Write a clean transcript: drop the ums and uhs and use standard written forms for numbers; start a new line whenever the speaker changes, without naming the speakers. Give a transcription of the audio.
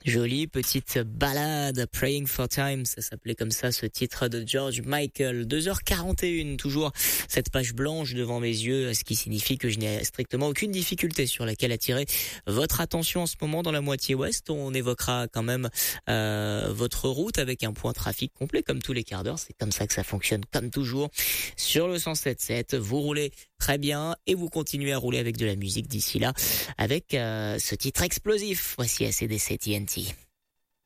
Jolie petite balade, Praying for Time, ça s'appelait comme ça ce titre de George Michael. 2h41, toujours cette page blanche devant mes yeux, ce qui signifie que je n'ai strictement aucune difficulté sur laquelle attirer votre attention en ce moment dans la moitié ouest. On évoquera quand même votre route avec un point trafic complet comme tous les quarts d'heure. C'est comme ça que ça fonctionne comme toujours sur le 107.7. Vous roulez très bien et vous continuez à rouler avec de la musique d'ici là avec ce titre explosif. Voici AC/DC TNT.